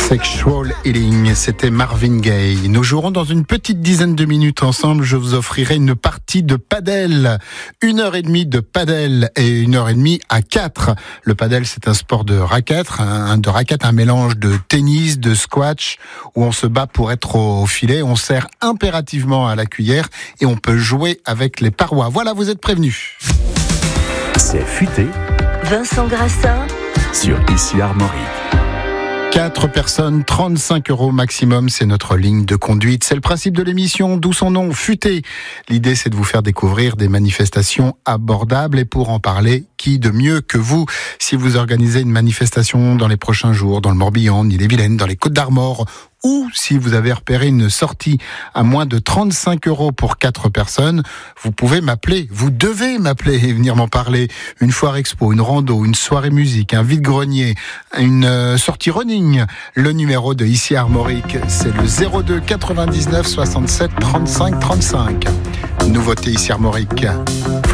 Sexual Healing, c'était Marvin Gaye. Nous jouerons dans une petite dizaine de minutes ensemble. Je vous offrirai une partie de padel. 1h30 de padel et 1h30 à 4. Le padel, c'est un sport de raquette, un mélange de tennis, de squash, où on se bat pour être au filet. On sert impérativement à la cuillère et on peut jouer avec les parois. Voilà, vous êtes prévenus. C'est futé. Vincent Grassin Sur Ici Armorique. 4 personnes, 35 € maximum, c'est notre ligne de conduite. C'est le principe de l'émission, d'où son nom, Futé. L'idée, c'est de vous faire découvrir des manifestations abordables. Et pour en parler, qui de mieux que vous? Si vous organisez une manifestation dans les prochains jours, dans le Morbihan, en Ille-et-Vilaine, dans les Côtes-d'Armor, ou si vous avez repéré une sortie à moins de 35 € pour 4 personnes, vous pouvez m'appeler. Vous devez m'appeler et venir m'en parler. Une foire expo, une rando, une soirée musique, un vide-grenier, une sortie running. Le numéro de Ici Armorique, c'est le 02 99 67 35 35. Nouveauté Ici Armorique.